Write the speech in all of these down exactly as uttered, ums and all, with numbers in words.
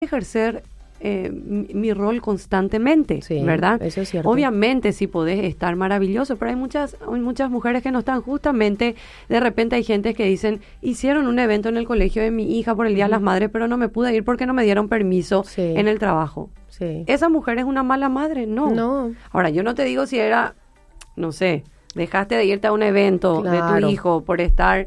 ejercer eh, mi, mi rol constantemente, Sí, ¿verdad? eso es cierto. Obviamente sí podés estar maravilloso, pero hay muchas, hay muchas mujeres que no están justamente, de repente hay gente que dicen, hicieron un evento en el colegio de mi hija por el Día de las Madres, pero no me pude ir porque no me dieron permiso Sí. en el trabajo. Sí. ¿Esa mujer es una mala madre? No. No. Ahora, yo no te digo si era, no sé, dejaste de irte a un evento de Claro. tu hijo por estar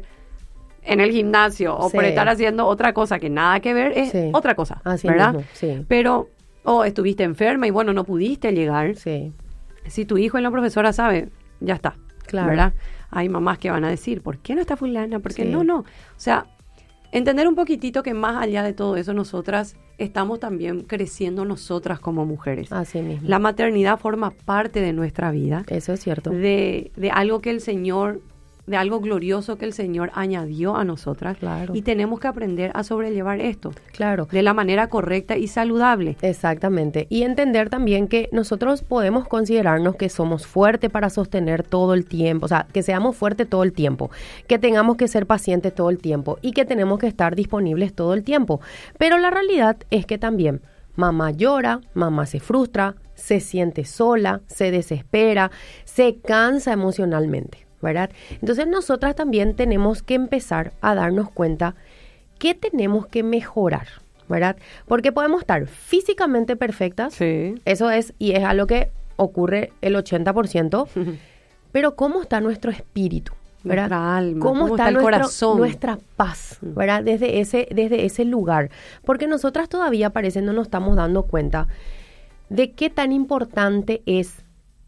en el gimnasio o Sí. por estar haciendo otra cosa que nada que ver, es Sí. otra cosa, Así ¿verdad? mismo, sí. Pero, o estuviste enferma y bueno, no pudiste llegar. Sí. Si tu hijo y la profesora sabe, ya está, Claro. ¿verdad? Hay mamás que van a decir, ¿por qué no está fulana? ¿Por qué Sí. no? No. O sea, entender un poquitito que más allá de todo eso, nosotras estamos también creciendo nosotras como mujeres. Así mismo. La maternidad forma parte de nuestra vida, Eso es cierto. de, de algo que el Señor, de algo glorioso que el Señor añadió a nosotras. Claro. Y tenemos que aprender a sobrellevar esto Claro. de la manera correcta y saludable. Exactamente. Y entender también que nosotros podemos considerarnos que somos fuertes para sostener todo el tiempo, o sea, que seamos fuertes todo el tiempo, que tengamos que ser pacientes todo el tiempo y que tenemos que estar disponibles todo el tiempo. Pero la realidad es que también mamá llora, mamá se frustra, se siente sola, se desespera, se cansa emocionalmente, ¿verdad? Entonces nosotras también tenemos que empezar a darnos cuenta que tenemos que mejorar, ¿verdad? Porque podemos estar físicamente perfectas, Sí. eso es, y es algo que ocurre el ochenta por ciento, pero ¿cómo está nuestro espíritu? ¿Verdad? Nuestra alma, ¿Cómo, cómo está, está el nuestro- corazón? nuestra paz, ¿verdad? Desde ese, desde ese lugar. Porque nosotras todavía parece no nos estamos dando cuenta de qué tan importante es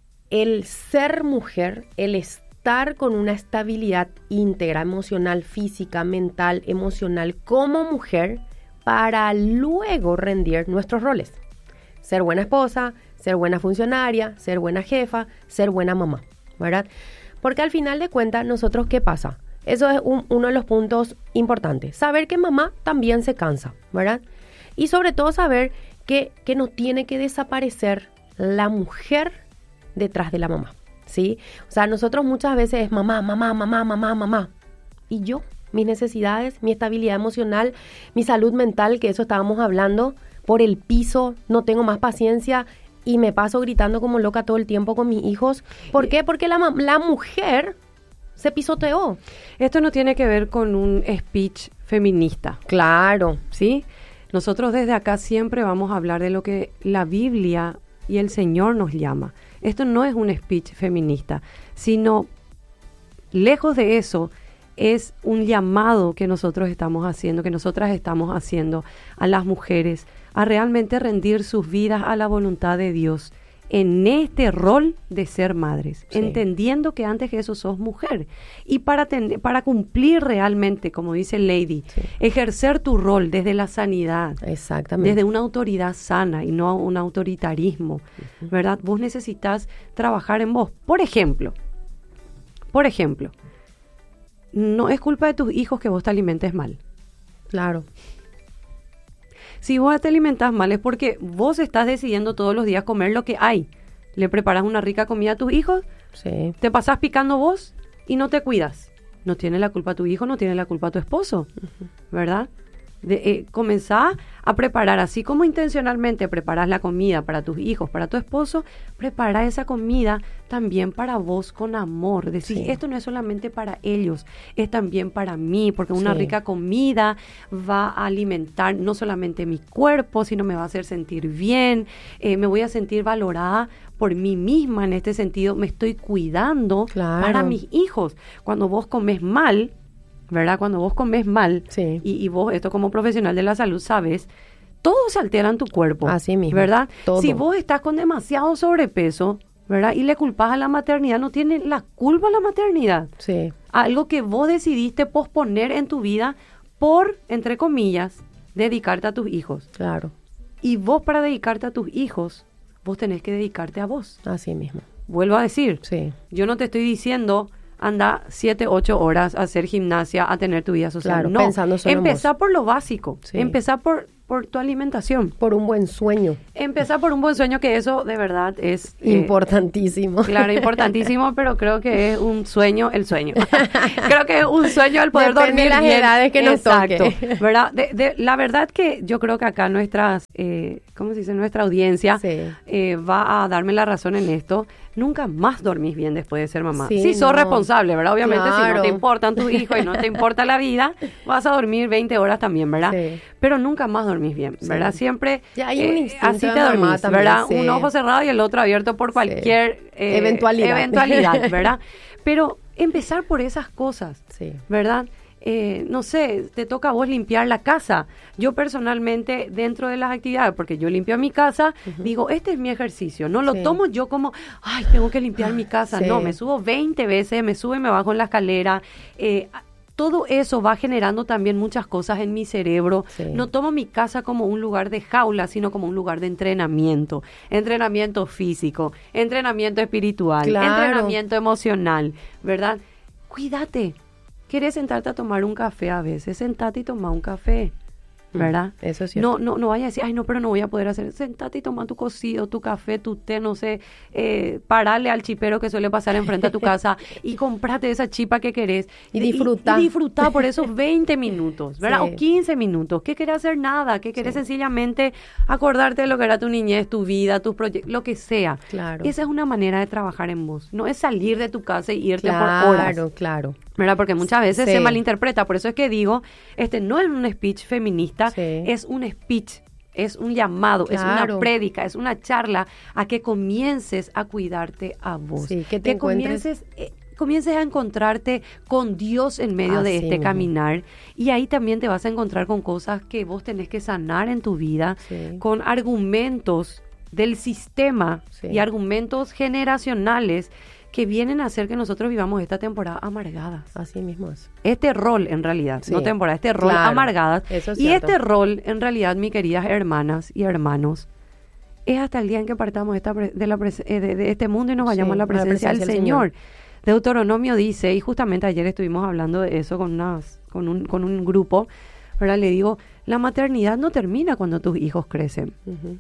el ser mujer, el estar con una estabilidad íntegra, emocional, física, mental, emocional, como mujer, para luego rendir nuestros roles. Ser buena esposa, ser buena funcionaria, ser buena jefa, ser buena mamá, ¿verdad? Porque al final de cuentas, nosotros, ¿qué pasa? Eso es un- uno de los puntos importantes. Saber que mamá también se cansa, ¿verdad? Y sobre todo saber que, que no tiene que desaparecer la mujer detrás de la mamá, ¿sí? O sea, nosotros muchas veces es mamá, mamá, mamá, mamá, mamá. Y yo, mis necesidades, mi estabilidad emocional, mi salud mental, que eso estábamos hablando, por el piso, no tengo más paciencia y me paso gritando como loca todo el tiempo con mis hijos. ¿Por qué? Porque la, ma- la mujer se pisoteó. Esto no tiene que ver con un speech feminista, Claro, ¿sí? Nosotros desde acá siempre vamos a hablar de lo que la Biblia y el Señor nos llama. Esto no es un speech feminista, sino lejos de eso es un llamado que nosotros estamos haciendo, que nosotras estamos haciendo a las mujeres a realmente rendir sus vidas a la voluntad de Dios en este rol de ser madres, Sí. entendiendo que antes que eso sos mujer. Y para, ten- para cumplir realmente, como dice Lady, Sí. ejercer tu rol desde la sanidad, exactamente. desde una autoridad sana y no un autoritarismo, ¿verdad? Vos necesitas trabajar en vos. Por ejemplo, por ejemplo, no es culpa de tus hijos que vos te alimentes mal. Claro, Si vos te alimentas mal es porque vos estás decidiendo todos los días comer lo que hay. Le preparas una rica comida a tus hijos, sí, te pasás picando vos y no te cuidas. No tiene la culpa tu hijo, no tiene la culpa tu esposo, ¿verdad? De, eh, comenzá a preparar, así como intencionalmente preparás la comida para tus hijos, para tu esposo, prepara esa comida también para vos con amor. Decir, Sí. esto no es solamente para ellos, es también para mí, porque una Sí. rica comida va a alimentar no solamente mi cuerpo, sino me va a hacer sentir bien, eh, me voy a sentir valorada por mí misma en este sentido, me estoy cuidando Claro. para mis hijos. Cuando vos comes mal, ¿verdad? Cuando vos comes mal, Sí. y, y vos, esto como profesional de la salud, sabes, todo se altera en tu cuerpo. Así mismo, ¿verdad? todo. Si vos estás con demasiado sobrepeso, ¿verdad? Y le culpas a la maternidad, no tiene la culpa la maternidad. sí, Algo que vos decidiste posponer en tu vida por, entre comillas, dedicarte a tus hijos. claro, Y vos para dedicarte a tus hijos, vos tenés que dedicarte a vos. así mismo. Vuelvo a decir, Sí, yo no te estoy diciendo anda siete, ocho horas a hacer gimnasia, a tener tu vida social. Claro, no, pensando solo en empezá vos. por lo básico. Sí. Empezá por por tu alimentación. Por un buen sueño. Empezar por un buen sueño, que eso de verdad es... Importantísimo. Eh, claro, importantísimo, pero creo que es un sueño, el sueño. Creo que es un sueño el poder Depende dormir de las bien. edades que nos Exacto, toque. ¿verdad? De, de, la verdad que yo creo que acá nuestras, eh, ¿cómo se dice? Nuestra audiencia Sí. eh, va a darme la razón en esto. Nunca más dormís bien después de ser mamá. Sí, Sí, sos no. responsable, ¿verdad? Obviamente, si Claro. no te importan tus hijos y no te importa la vida, vas a dormir veinte horas también, ¿verdad? Sí. Pero nunca más dormís bien, Sí. Siempre, siempre Ya hay un eh, instinto así de te mamá dormís, también, ¿verdad? sí. Un ojo cerrado y el otro abierto por cualquier eh, Eventualidad. eventualidad, ¿verdad? Pero empezar por esas cosas, Sí. ¿verdad? Eh, no sé, te toca a vos limpiar la casa. Yo personalmente, dentro de las actividades, porque yo limpio mi casa, uh-huh. digo, este es mi ejercicio. No lo Sí. tomo yo como, ay, tengo que limpiar mi casa. Sí. No, me subo veinte veces, me subo y me bajo en la escalera. Eh, todo eso va generando también muchas cosas en mi cerebro. Sí. No tomo mi casa como un lugar de jaula, sino como un lugar de entrenamiento. Entrenamiento físico, entrenamiento espiritual, Claro. entrenamiento emocional, ¿verdad? Cuídate. ¿Quieres sentarte a tomar un café a veces? Sentate y toma un café, ¿verdad? Mm, eso es cierto. No, no, no vaya a decir, ay, no, pero no voy a poder hacer. Sentate y toma tu cocido, tu café, tu té, no sé, eh, parale al chipero que suele pasar enfrente a tu casa y comprate esa chipa que querés. Y disfruta. Y, y disfruta por esos veinte minutos, ¿verdad? Sí. O quince minutos. ¿Qué querés hacer? Nada. ¿Qué querés? Sí. Sencillamente acordarte de lo que era tu niñez, tu vida, tus proyectos, lo que sea. Claro. Esa es una manera de trabajar en vos. No es salir de tu casa y irte claro, por horas. Claro, claro. ¿Verdad? Porque muchas veces Sí. se malinterpreta. Por eso es que digo, este no es un speech feminista, Sí. es un speech, es un llamado, Claro. es una prédica, es una charla a que comiences a cuidarte a vos. Sí, que te que comiences, eh, comiences a encontrarte con Dios en medio Así de este mismo. caminar. Y ahí también te vas a encontrar con cosas que vos tenés que sanar en tu vida, Sí. con argumentos del sistema Sí. y argumentos generacionales que vienen a hacer que nosotros vivamos esta temporada amargadas. Así mismo es. Este rol, en realidad, Sí. no temporada, este rol Claro, amargadas. eso es y cierto. este rol, en realidad, mis queridas hermanas y hermanos, es hasta el día en que partamos esta pre- de, la pres- eh, de, de este mundo y nos vayamos Sí, a la a la presencia, presencia del del Señor. Señor. Deuteronomio dice, y justamente ayer estuvimos hablando de eso con, unas, con, un, con un grupo, ¿verdad? Le digo, la maternidad no termina cuando tus hijos crecen. Uh-huh.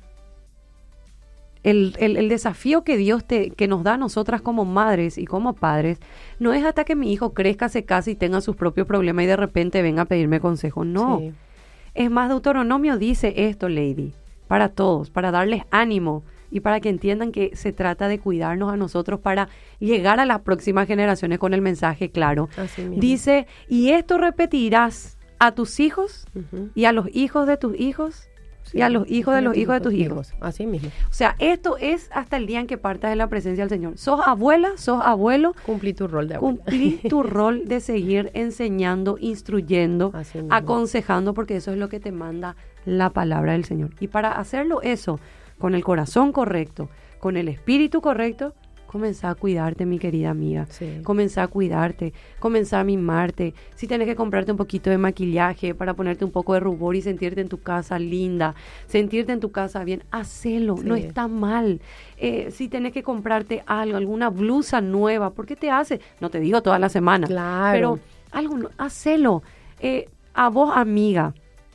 El, el, el desafío que Dios te, que nos da a nosotras como madres y como padres no es hasta que mi hijo crezca, se case y tenga sus propios problemas y de repente venga a pedirme consejo. No. Sí. Es más, Deuteronomio dice esto, Lady, para todos, para darles ánimo y para que entiendan que se trata de cuidarnos a nosotros para llegar a las próximas generaciones con el mensaje claro. Así mismo. Dice, y esto repetirás a tus hijos Uh-huh. y a los hijos de tus hijos y a los hijos de los hijos de tus hijos. Así mismo. O sea, esto es hasta el día en que partas de la presencia del Señor. Sos abuela, sos abuelo, Cumplí tu rol de abuela. cumplí tu rol de seguir enseñando, instruyendo, Así mismo. aconsejando, porque eso es lo que te manda la palabra del Señor. Y para hacerlo eso, con el corazón correcto, con el espíritu correcto, comenzá a cuidarte, mi querida amiga. Sí. Comenzá a cuidarte, comenzá a mimarte. Si tenés que comprarte un poquito de maquillaje para ponerte un poco de rubor y sentirte en tu casa linda, sentirte en tu casa bien, hacelo, Sí. no está mal. Eh, si tenés que comprarte algo, alguna blusa nueva, ¿por qué te hace? No te digo toda la semana, Claro. pero algo, no- hacelo. Eh, a vos, amiga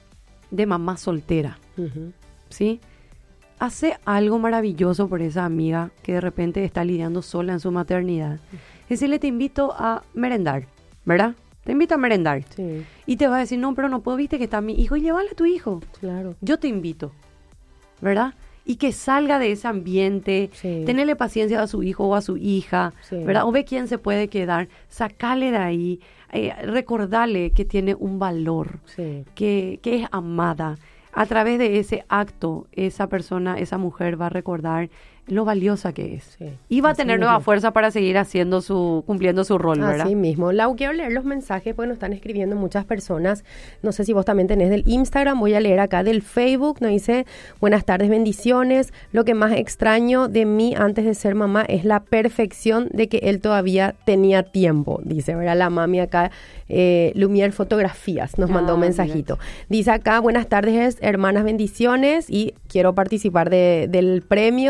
de mamá soltera, Uh-huh. ¿sí? Hace algo maravilloso por esa amiga que de repente está lidiando sola en su maternidad. Es decirle, te invito a merendar, ¿verdad? Te invito a merendar. Sí, Y te va a decir, no, pero no puedo, viste que está mi hijo. Y llévale a tu hijo. claro. Yo te invito, ¿verdad? Y que salga de ese ambiente, Sí. tenerle paciencia a su hijo o a su hija, Sí. ¿verdad? O ve quién se puede quedar, sacale de ahí, eh, recordarle que tiene un valor, Sí. que, que es amada. A través de ese acto, esa persona, esa mujer va a recordar lo valiosa que es. Sí, Y va a así tener mismo. nueva fuerza para seguir haciendo su, cumpliendo su rol, ¿verdad? Así mismo. Lau, quiero leer los mensajes porque nos están escribiendo muchas personas. No sé si vos también tenés del Instagram. Voy a leer acá del Facebook. Nos dice, buenas tardes, bendiciones. Lo que más extraño de mí antes de ser mamá es la perfección de que él todavía tenía tiempo. Dice, ¿verdad? La mami acá, eh, Lumier Fotografías, nos mandó Ah, un mensajito. Dice acá, buenas tardes, hermanas, bendiciones. Y quiero participar de, del premio. Dice,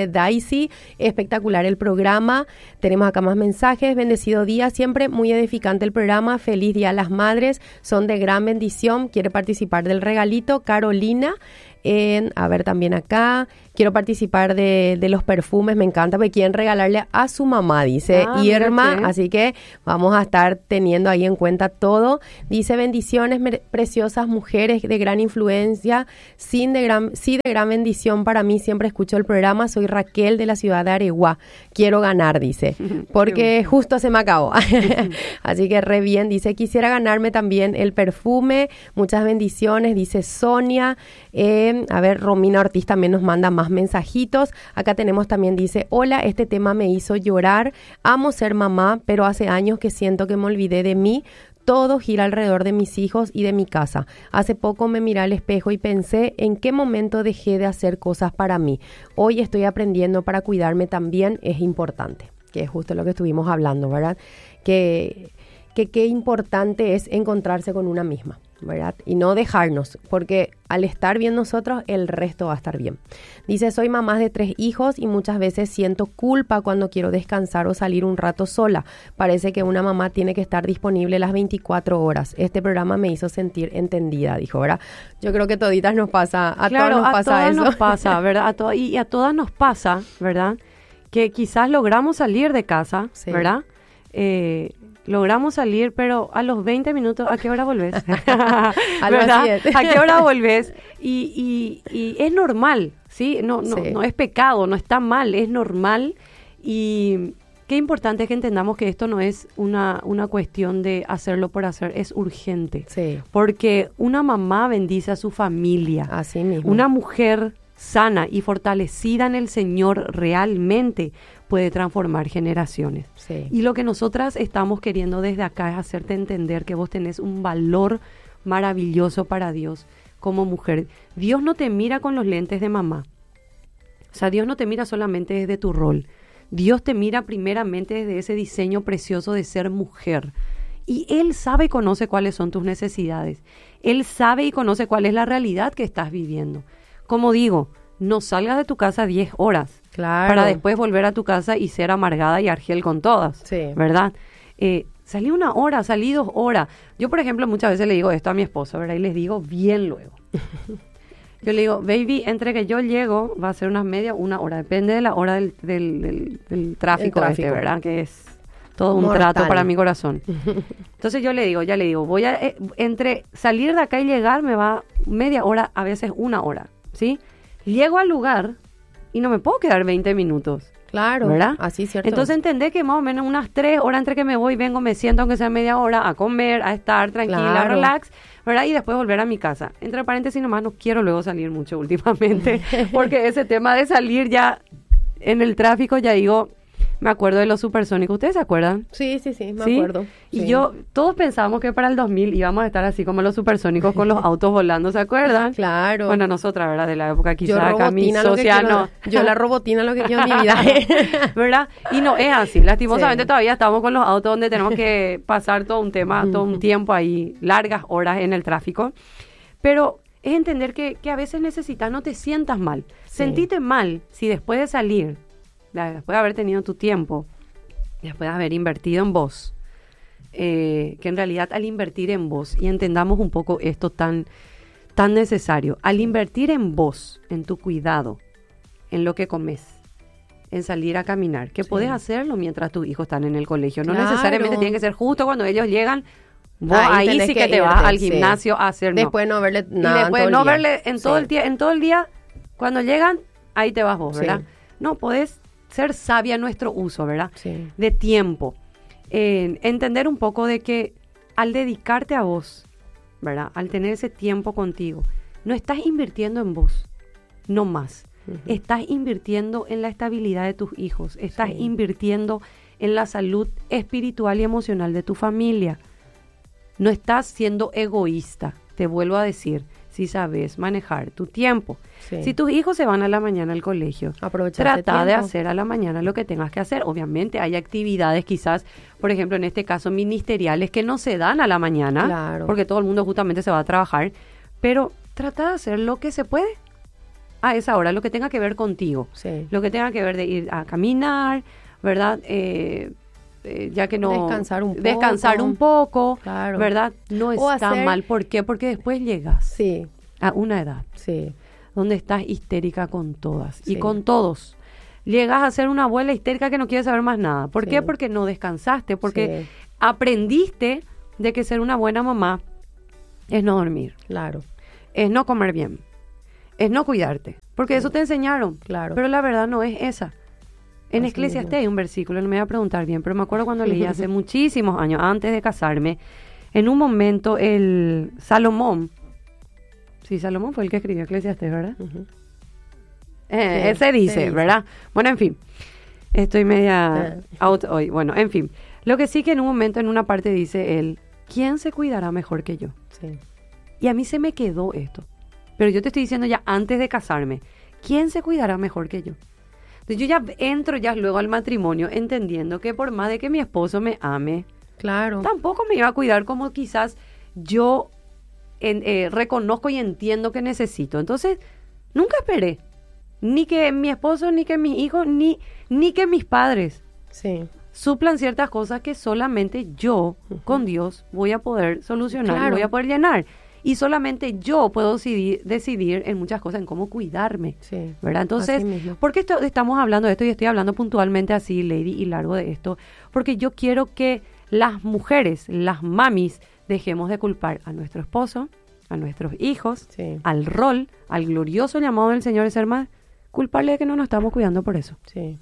dice Daisy. Espectacular el programa. Tenemos acá más mensajes. Bendecido día, siempre muy edificante el programa. Feliz Día a las Madres. Son de gran bendición. Quiere participar del regalito. Carolina. En, a ver, también acá, quiero participar de, de los perfumes, me encanta, porque quieren regalarle a su mamá, dice ah, Irma, así que vamos a estar teniendo ahí en cuenta todo. Dice, bendiciones, preciosas mujeres de gran influencia, sin de gran, sí de gran bendición para mí, siempre escucho el programa, soy Raquel de la ciudad de Areguá, quiero ganar, dice, porque justo se me acabó. Así que re bien, dice, quisiera ganarme también el perfume, muchas bendiciones, dice Sonia. eh, A ver, Romina Ortiz también nos manda más mensajitos. Acá tenemos también, dice, hola, este tema me hizo llorar. Amo ser mamá, pero hace años que siento que me olvidé de mí. Todo gira alrededor de mis hijos y de mi casa. Hace poco me miré al espejo y pensé en qué momento dejé de hacer cosas para mí. Hoy estoy aprendiendo para cuidarme también, es importante. Que es justo lo que estuvimos hablando, ¿verdad? Que que qué importante es encontrarse con una misma, ¿verdad? Y no dejarnos, porque al estar bien nosotros, el resto va a estar bien. Dice, soy mamá de tres hijos y muchas veces siento culpa cuando quiero descansar o salir un rato sola. Parece que una mamá tiene que estar disponible las veinticuatro horas. Este programa me hizo sentir entendida, dijo, ¿verdad? Yo creo que toditas nos pasa, a claro, todas nos pasa a todas eso. nos pasa, ¿verdad? A to- y a todas nos pasa, ¿verdad? Que quizás logramos salir de casa, sí. ¿verdad? Eh... Logramos salir, pero a los veinte minutos, ¿a qué hora volvés? ¿Verdad? ¿A qué hora volvés? Y, y, y es normal, ¿sí? No, no, sí. no es pecado, no está mal, es normal. Y qué importante es que entendamos que esto no es una, una cuestión de hacerlo por hacer, es urgente. Sí. Porque una mamá bendice a su familia. Así mismo. Una mujer sana y fortalecida en el Señor realmente puede transformar generaciones. Sí. Y lo que nosotras estamos queriendo desde acá es hacerte entender que vos tenés un valor maravilloso para Dios como mujer. Dios no te mira con los lentes de mamá. O sea, Dios no te mira solamente desde tu rol. Dios te mira primeramente desde ese diseño precioso de ser mujer. Y Él sabe y conoce cuáles son tus necesidades. Él sabe y conoce cuál es la realidad que estás viviendo. Como digo, no salgas de tu casa diez horas. Claro. Para después volver a tu casa y ser amargada y argel con todas, sí. ¿verdad? Eh, salí una hora, salí dos horas. Yo, por ejemplo, muchas veces le digo esto a mi esposo, ¿verdad? Y les digo bien luego. Yo le digo, baby, entre que yo llego, va a ser unas media, una hora. Depende de la hora del, del, del, del tráfico, El tráfico. Este, ¿verdad? Que es todo un Mortal. trato para mi corazón. Entonces yo le digo, ya le digo, voy a, eh, entre salir de acá y llegar me va media hora, a veces una hora, ¿sí? Llego al lugar y no me puedo quedar veinte minutos. Claro, ¿verdad? Así cierto. Entonces entendé que más o menos unas tres horas entre que me voy, vengo, me siento aunque sea media hora a comer, a estar tranquila, Claro. relax, ¿verdad? Y después volver a mi casa. Entre paréntesis nomás, no quiero luego salir mucho últimamente, porque ese tema de salir ya en el tráfico, ya digo, me acuerdo de los supersónicos. ¿Ustedes se acuerdan? Sí, sí, sí, me ¿Sí? acuerdo. Y sí. yo, todos pensábamos que para el dos mil íbamos a estar así como los supersónicos con los autos volando, ¿se acuerdan? Claro. Bueno, nosotras, ¿verdad? De la época yo quizá acá mi robotina lo que socia quiero, no. yo la robotina lo que quiero en mi vida. ¿Verdad? Y no es así. Lastimosamente Sí. todavía estamos con los autos donde tenemos que pasar todo un tema, todo un tiempo ahí, largas horas en el tráfico. Pero es entender que, que a veces necesitas, no te sientas mal. Sí. Sentite mal si después de salir, después de haber tenido tu tiempo, después de haber invertido en vos, eh, que en realidad al invertir en vos, y entendamos un poco esto tan, tan necesario, al invertir en vos, en tu cuidado, en lo que comes, en salir a caminar, que Sí. podés hacerlo mientras tus hijos están en el colegio, no Claro. necesariamente tiene que ser justo cuando ellos llegan, vos Ahí ahí tenés sí que que te irte, vas al sí. gimnasio a hacer, no. Después no verle Y nada. después todo el no día. verle en todo Sí. el día, en todo el día, cuando llegan, ahí te vas vos, ¿verdad? Sí. No, podés ser sabia en nuestro uso, ¿verdad? Sí. De tiempo. Eh, entender un poco de que al dedicarte a vos, ¿verdad? Al tener ese tiempo contigo, no estás invirtiendo en vos, no más. Uh-huh. Estás invirtiendo en la estabilidad de tus hijos, estás Sí. invirtiendo en la salud espiritual y emocional de tu familia. No estás siendo egoísta, te vuelvo a decir, si sabes manejar tu tiempo. Sí. Si tus hijos se van a la mañana al colegio, Aprovechar ese trata de tiempo. hacer a la mañana lo que tengas que hacer. Obviamente hay actividades quizás, por ejemplo, en este caso ministeriales que no se dan a la mañana, Claro. porque todo el mundo justamente se va a trabajar, pero trata de hacer lo que se puede. a esa hora, lo que tenga que ver contigo, Sí. lo que tenga que ver de ir a caminar, ¿verdad? Eh, eh, ya que no... Descansar un poco. Descansar un poco, Claro. ¿verdad? No O está hacer- mal. ¿Por qué? Porque después llegas Sí, a una edad sí. donde estás histérica con todas Sí. y con todos. Llegas a ser una abuela histérica que no quiere saber más nada. ¿Por Sí. qué? Porque no descansaste, porque Sí. aprendiste de que ser una buena mamá es no dormir, Claro, es no comer bien, es no cuidarte, porque eso te enseñaron. claro. Pero la verdad no es esa. En Así Eclesiastés mismo. hay un versículo, no me voy a preguntar bien, pero me acuerdo cuando leí hace muchísimos años, antes de casarme, en un momento el Salomón, sí, Salomón fue el que escribió Eclesiastés, ¿verdad? Ujú. Eh, Sí, ese se dice, dice. ¿verdad? Bueno, en fin, estoy media Eh. out hoy. Bueno, en fin, lo que sí que en un momento, en una parte dice él, ¿quién se cuidará mejor que yo? Sí. Y a mí se me quedó esto. Pero yo te estoy diciendo ya antes de casarme, ¿quién se cuidará mejor que yo? Entonces yo ya entro ya luego al matrimonio entendiendo que por más de que mi esposo me ame, Claro. tampoco me iba a cuidar como quizás yo en- eh, reconozco y entiendo que necesito. Entonces, nunca esperé. Ni que mi esposo, ni que mis hijos, ni, ni que mis padres Sí. suplan ciertas cosas que solamente yo, con Dios, voy a poder solucionar, y Claro. voy a poder llenar. Y solamente yo puedo decidir, decidir en muchas cosas, en cómo cuidarme. Sí. ¿Verdad? Entonces, Así mismo. ¿por qué esto- estamos hablando de esto y estoy hablando puntualmente así, Lady, y largo de esto? Porque yo quiero que las mujeres, las mamis, dejemos de culpar a nuestro esposo, a nuestros hijos, Sí. al rol, al glorioso llamado del Señor de ser más, culparle de que no nos estamos cuidando por eso. Sí.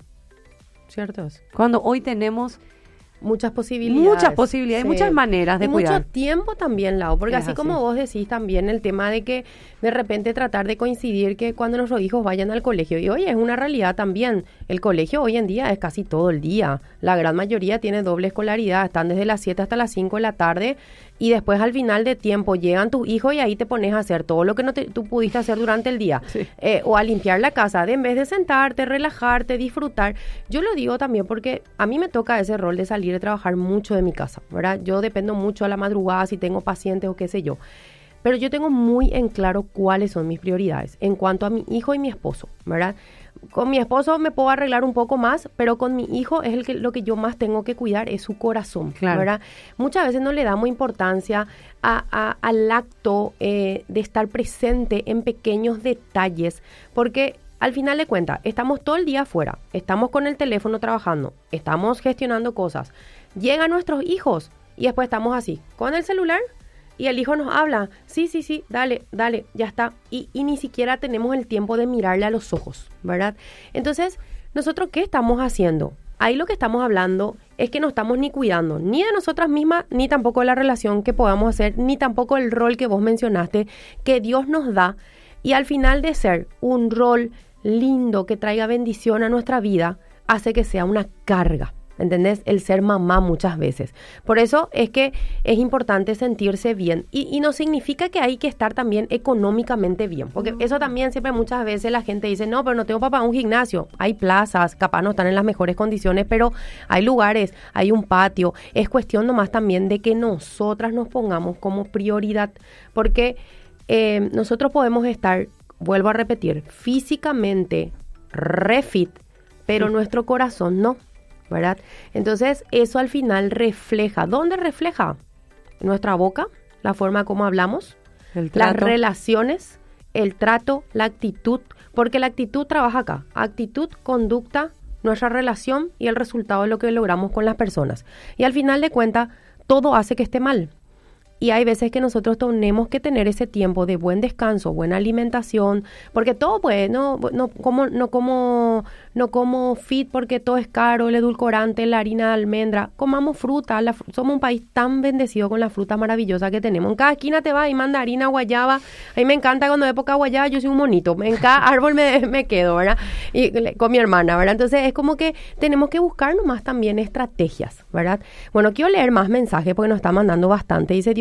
Ciertos. Cuando hoy tenemos Muchas posibilidades. muchas posibilidades, Sí. muchas maneras de y cuidar. mucho tiempo también, Lau, porque Es así, así. como vos decís también el tema de que de repente tratar de coincidir que cuando nuestros hijos vayan al colegio, y hoy es una realidad también, el colegio hoy en día es casi todo el día, la gran mayoría tiene doble escolaridad, están desde las siete hasta las cinco de la tarde y después al final de tiempo llegan tus hijos y ahí te pones a hacer todo lo que no te, tú pudiste hacer durante el día, Sí. eh, o a limpiar la casa, de en vez de sentarte, relajarte, disfrutar. Yo lo digo también porque a mí me toca ese rol de salir a trabajar mucho de mi casa, ¿verdad? Yo dependo mucho a la madrugada si tengo pacientes o qué sé yo. Pero yo tengo muy en claro cuáles son mis prioridades en cuanto a mi hijo y mi esposo, ¿verdad? Con mi esposo me puedo arreglar un poco más, pero con mi hijo es el que, lo que yo más tengo que cuidar es su corazón, Claro. ¿verdad? Muchas veces no le damos importancia a, a- al acto eh, de estar presente en pequeños detalles, porque al final de cuentas, estamos todo el día afuera, estamos con el teléfono trabajando, estamos gestionando cosas, llegan nuestros hijos y después estamos así, con el celular. Y el hijo nos habla, sí, sí, sí, dale, dale, ya está. Y, y ni siquiera tenemos el tiempo de mirarle a los ojos, ¿verdad? Entonces, ¿nosotros qué estamos haciendo? Ahí lo que estamos hablando es que no estamos ni cuidando ni de nosotras mismas, ni tampoco de la relación que podamos hacer, ni tampoco el rol que vos mencionaste, que Dios nos da. Y al final de ser un rol lindo que traiga bendición a nuestra vida, hace que sea una carga. ¿Entendés? El ser mamá muchas veces. Por eso es que es importante sentirse bien. Y, y no significa que hay que estar también económicamente bien. Porque eso también siempre muchas veces la gente dice, no, pero no tengo para pagar un gimnasio. Hay plazas, capaz no están en las mejores condiciones, pero hay lugares, hay un patio. Es cuestión nomás también de que nosotras nos pongamos como prioridad. Porque eh, nosotros podemos estar, vuelvo a repetir, físicamente refit, pero Sí. nuestro corazón no. ¿Verdad? Entonces, eso al final refleja. ¿Dónde refleja? Nuestra boca, la forma como hablamos, El las trato. relaciones, el trato, la actitud, porque la actitud trabaja acá. Actitud, conducta, nuestra relación y el resultado de lo que logramos con las personas. Y al final de cuentas, todo hace que esté mal. Y hay veces que nosotros tenemos que tener ese tiempo de buen descanso, buena alimentación, porque todo pues, no, no como, no como, no como fit porque todo es caro, el edulcorante, la harina de almendra, comamos fruta, la, fr- somos un país tan bendecido con las frutas maravillosas que tenemos. En cada esquina te va y mandarina, guayaba, a mí me encanta cuando es época guayaba, yo soy un monito, en cada árbol me, me quedo, ¿verdad? Y le- con mi hermana, ¿verdad? Entonces es como que tenemos que buscar nomás también estrategias, ¿verdad? Bueno, quiero leer más mensajes porque nos está mandando bastante. Dice, Dios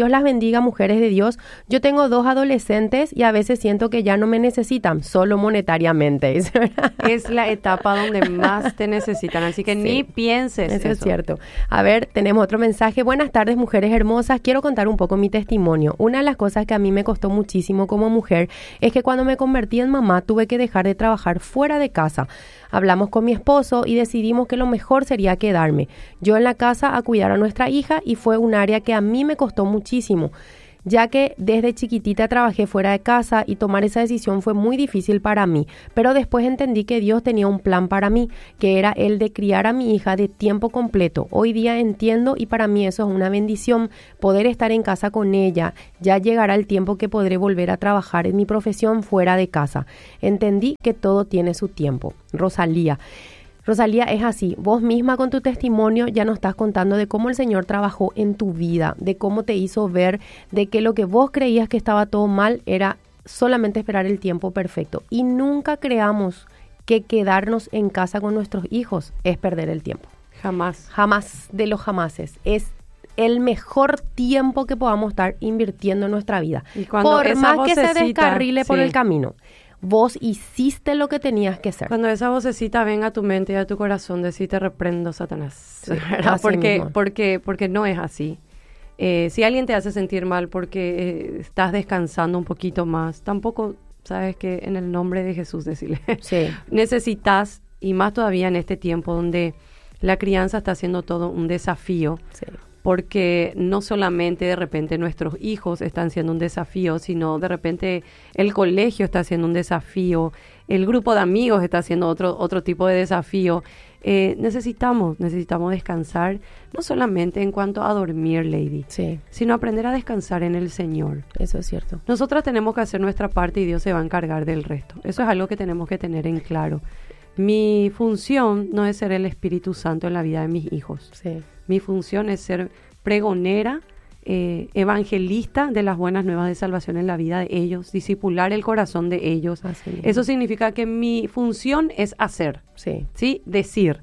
Dios las bendiga, mujeres de Dios. Yo tengo dos adolescentes y a veces siento que ya no me necesitan, solo monetariamente. Es la etapa donde más te necesitan, así que sí, ni pienses eso. Eso es cierto. A ver, tenemos otro mensaje. Buenas tardes, mujeres hermosas. Quiero contar un poco mi testimonio. Una de las cosas que a mí me costó muchísimo como mujer es que cuando me convertí en mamá tuve que dejar de trabajar fuera de casa. Hablamos con mi esposo y decidimos que lo mejor sería quedarme yo en la casa a cuidar a nuestra hija, y fue un área que a mí me costó muchísimo, ya que desde chiquitita trabajé fuera de casa y tomar esa decisión fue muy difícil para mí, pero después entendí que Dios tenía un plan para mí, que era el de criar a mi hija de tiempo completo. Hoy día entiendo y para mí eso es una bendición, poder estar en casa con ella. Ya llegará el tiempo que podré volver a trabajar en mi profesión fuera de casa. Entendí que todo tiene su tiempo. Rosalía. Rosalía, es así, vos misma con tu testimonio ya nos estás contando de cómo el Señor trabajó en tu vida, de cómo te hizo ver de que lo que vos creías que estaba todo mal era solamente esperar el tiempo perfecto. Y nunca creamos que quedarnos en casa con nuestros hijos es perder el tiempo. Jamás. Jamás de los jamases. Es el mejor tiempo que podamos estar invirtiendo en nuestra vida. Y cuando por esa más que se descarrile sí. por el camino. Vos hiciste lo que tenías que hacer. Cuando esa vocecita venga a tu mente y a tu corazón, decir te reprendo, Satanás. Sí, porque, porque, porque no es así. Eh, si alguien te hace sentir mal porque eh, estás descansando un poquito más, tampoco sabes que en el nombre de Jesús decirle. Sí. Necesitas, y más todavía en este tiempo donde la crianza está haciendo todo un desafío. Sí. Porque no solamente de repente nuestros hijos están siendo un desafío, sino de repente el colegio está siendo un desafío, el grupo de amigos está haciendo otro, otro tipo de desafío. Eh, necesitamos, necesitamos descansar, no solamente en cuanto a dormir, Lady, sí. sino aprender a descansar en el Señor. Eso es cierto. Nosotras tenemos que hacer nuestra parte y Dios se va a encargar del resto. Eso es algo que tenemos que tener en claro. Mi función no es ser el Espíritu Santo en la vida de mis hijos. Sí. Mi función es ser pregonera, eh, evangelista de las buenas nuevas de salvación en la vida de ellos, discipular el corazón de ellos. Eso significa que mi función es hacer, sí. ¿sí? Decir.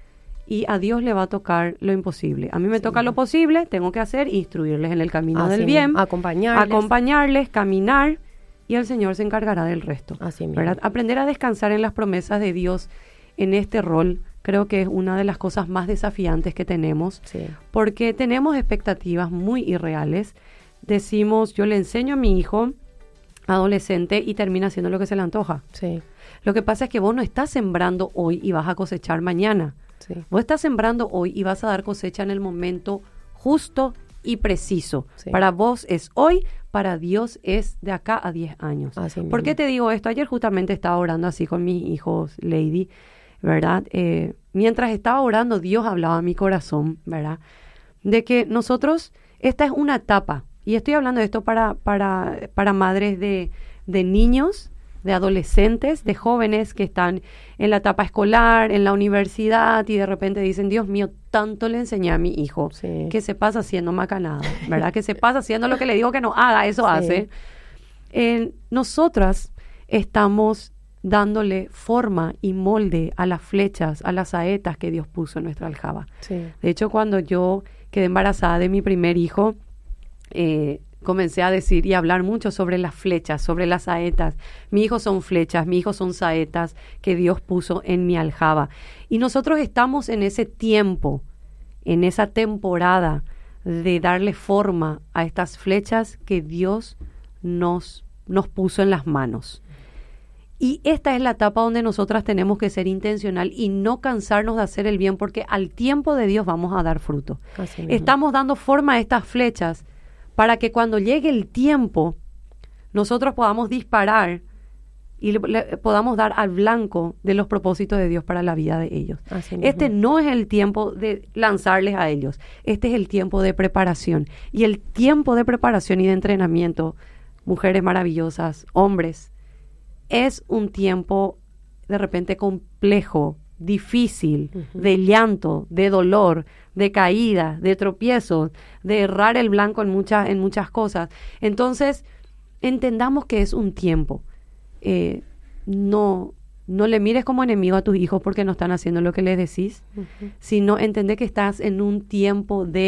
Y a Dios le va a tocar lo imposible. A mí me sí. toca lo posible, tengo que hacer, instruirles en el camino Así del mismo. bien, acompañarles. acompañarles, caminar, y el Señor se encargará del resto. Así mismo. ¿Verdad? Aprender a descansar en las promesas de Dios en este rol. Creo que es una de las cosas más desafiantes que tenemos, sí. porque tenemos expectativas muy irreales. Decimos, yo le enseño a mi hijo adolescente y termina haciendo lo que se le antoja. Sí. Lo que pasa es que vos no estás sembrando hoy y vas a cosechar mañana. Sí. Vos estás sembrando hoy y vas a dar cosecha en el momento justo y preciso. Sí. Para vos es hoy, para Dios es de acá a diez años. Así ¿Por qué te digo esto? Ayer justamente estaba orando así con mis hijos, Lady, ¿verdad? Eh, mientras estaba orando, Dios hablaba a mi corazón, ¿verdad? De que nosotros, esta es una etapa, y estoy hablando de esto para, para, para madres de, de niños, de adolescentes, de jóvenes que están en la etapa escolar, en la universidad, y de repente dicen, Dios mío, tanto le enseñé a mi hijo, sí. que se pasa haciendo macanada, ¿verdad? Que se pasa haciendo lo que le digo que no haga, eso sí. hace. Eh, nosotras estamos dándole forma y molde a las flechas, a las saetas que Dios puso en nuestra aljaba. Sí. De hecho, cuando yo quedé embarazada de mi primer hijo, eh, comencé a decir y a hablar mucho sobre las flechas, sobre las saetas. Mi hijo son flechas, mi hijo son saetas que Dios puso en mi aljaba. Y nosotros estamos en ese tiempo, en esa temporada de darle forma a estas flechas que Dios nos, nos puso en las manos. Y esta es la etapa donde nosotras tenemos que ser intencional y no cansarnos de hacer el bien, porque al tiempo de Dios vamos a dar fruto. Estamos dando forma a estas flechas para que cuando llegue el tiempo nosotros podamos disparar y le, le, podamos dar al blanco de los propósitos de Dios para la vida de ellos. Este no es el tiempo de lanzarles a ellos, este es el tiempo de preparación. Y el tiempo de preparación y de entrenamiento, mujeres maravillosas, hombres, es un tiempo de repente complejo, difícil, uh-huh. de llanto, de dolor, de caída, de tropiezos, de errar el blanco en muchas, en muchas cosas. Entonces, entendamos que es un tiempo. Eh, no, no le mires como enemigo a tus hijos porque no están haciendo lo que les decís, uh-huh. sino entender que estás en un tiempo de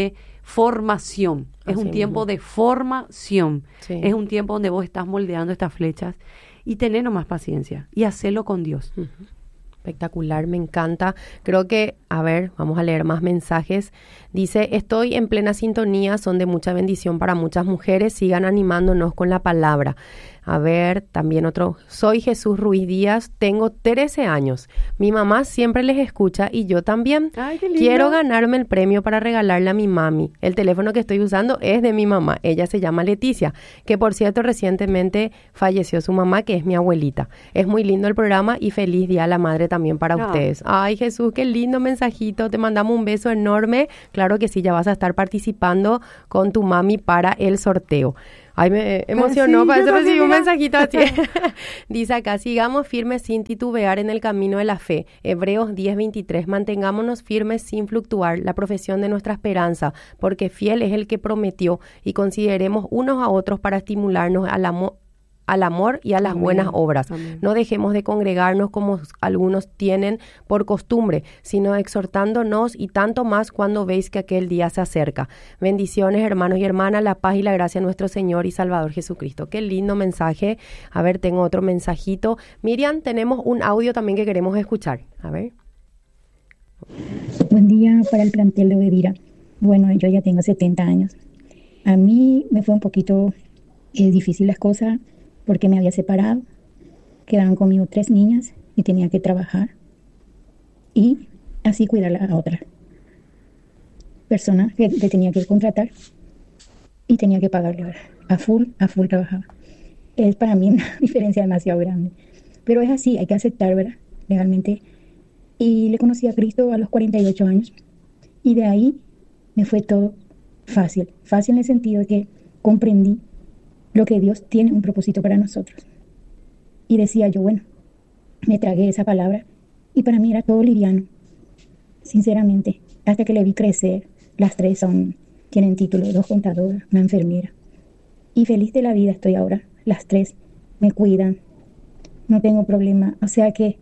formación. Es Así un tiempo mismo. de formación. Sí. Es un tiempo donde vos estás moldeando estas flechas. Y tener nomás paciencia. Y hacerlo con Dios. Uh-huh. Espectacular, me encanta. Creo que, a ver, vamos a leer más mensajes. Dice, estoy en plena sintonía, son de mucha bendición para muchas mujeres. Sigan animándonos con la palabra. A ver, también otro. Soy Jesús Ruiz Díaz, tengo trece años. Mi mamá siempre les escucha y yo también. Ay, qué lindo. Quiero ganarme el premio para regalarle a mi mami. El teléfono que estoy usando es de mi mamá. Ella se llama Leticia, que por cierto recientemente falleció su mamá, que es mi abuelita. Es muy lindo el programa y feliz Día a la Madre también para Ah. ustedes. Ay, Jesús, qué lindo mensajito. Te mandamos un beso enorme. Claro que sí, ya vas a estar participando con tu mami para el sorteo. Ay, me emocionó, sí, parece yo recibí un también, mensajito así. Dice acá, sigamos firmes sin titubear en el camino de la fe. Hebreos diez veintitrés, mantengámonos firmes sin fluctuar la profesión de nuestra esperanza, porque fiel es el que prometió, y consideremos unos a otros para estimularnos al amor al amor y a las Amén. buenas obras. Amén. No dejemos de congregarnos como algunos tienen por costumbre, sino exhortándonos, y tanto más cuando veis que aquel día se acerca. Bendiciones, hermanos y hermanas, la paz y la gracia de nuestro Señor y Salvador Jesucristo. Qué lindo mensaje. A ver, tengo otro mensajito. Miriam, tenemos un audio también que queremos escuchar. A ver. Buen día para el plantel de Bedira. Bueno, yo ya tengo setenta años. A mí me fue un poquito eh, difícil las cosas porque me había separado. Quedaron conmigo tres niñas y tenía que trabajar y así cuidar a otra persona que, que tenía que contratar y tenía que pagarle a full, a full trabajaba. Es para mí una diferencia demasiado grande. Pero es así, hay que aceptar, ¿verdad? Legalmente. Y le conocí a Cristo a los cuarenta y ocho años. Y de ahí me fue todo fácil. Fácil en el sentido de que comprendí lo que Dios tiene un propósito para nosotros. Y decía yo, bueno, me tragué esa palabra y para mí era todo liviano, sinceramente, hasta que le vi crecer. Las tres son, tienen título, dos contadoras, una enfermera. Y feliz de la vida estoy ahora. Las tres me cuidan, no tengo problema. O sea que